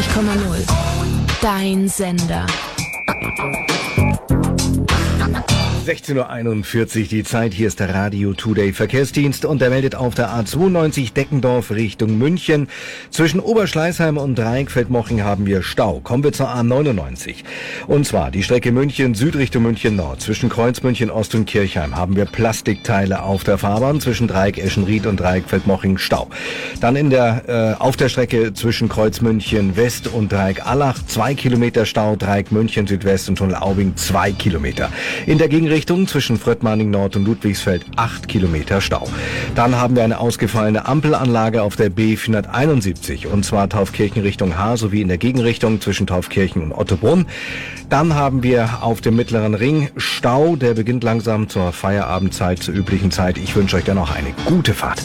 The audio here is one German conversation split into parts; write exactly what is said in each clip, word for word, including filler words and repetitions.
neunundneunzig Komma null. Dein Sender. sechzehn Uhr einundvierzig die Zeit, hier ist der Radio Today Verkehrsdienst und der meldet auf der A zweiundneunzig Deckendorf Richtung München. Zwischen Oberschleißheim und Dreieckfeld-Moching haben wir Stau. Kommen wir zur A neunundneunzig. Und zwar die Strecke München Süd Richtung München Nord. Zwischen Kreuzmünchen Ost und Kirchheim haben wir Plastikteile auf der Fahrbahn. Zwischen Dreieck Eschenried und Dreieckfeld-Moching Stau. Dann in der äh, auf der Strecke zwischen Kreuzmünchen West und Dreieck Allach zwei Kilometer Stau. Dreieck München Südwest und Tunnel Aubing zwei Kilometer. In der Gegenrichtung zwischen Fröttmaning Nord und Ludwigsfeld acht Kilometer Stau. Dann haben wir eine ausgefallene Ampelanlage auf der B vierhunderteinundsiebzig und zwar Taufkirchen Richtung Haar sowie in der Gegenrichtung zwischen Taufkirchen und Ottobrunn. Dann haben wir auf dem Mittleren Ring Stau, der beginnt langsam zur Feierabendzeit, zur üblichen Zeit. Ich wünsche euch dann noch eine gute Fahrt.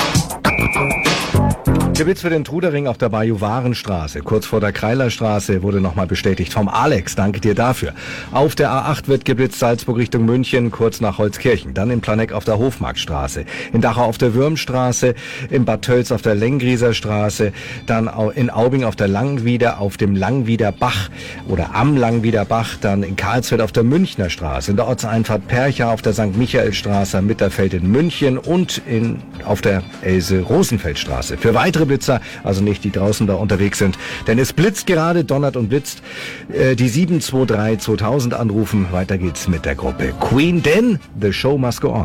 Geblitzt für den Trudering auf der Bajuwarenstraße, kurz vor der Kreilerstraße, wurde nochmal bestätigt vom Alex. Danke dir dafür. Auf der A acht wird geblitzt Salzburg Richtung München, kurz nach Holzkirchen. Dann in Planegg auf der Hofmarktstraße, in Dachau auf der Würmstraße, in Bad Tölz auf der Lengrieser Straße, dann in Aubing auf der Langwieder, auf dem Langwieder Bach oder am Langwieder Bach, dann in Karlsfeld auf der Münchner Straße, in der Ortseinfahrt Percha auf der Sankt Michaelstraße, am Mitterfeld in München und in, auf der Else-Rosenfeldstraße. Für weitere Blitzer, also nicht die draußen da unterwegs sind, denn es blitzt gerade, donnert und blitzt, äh, die sieben zwei drei zweitausend anrufen. Weiter geht's mit der Gruppe Queen, denn the show must go on.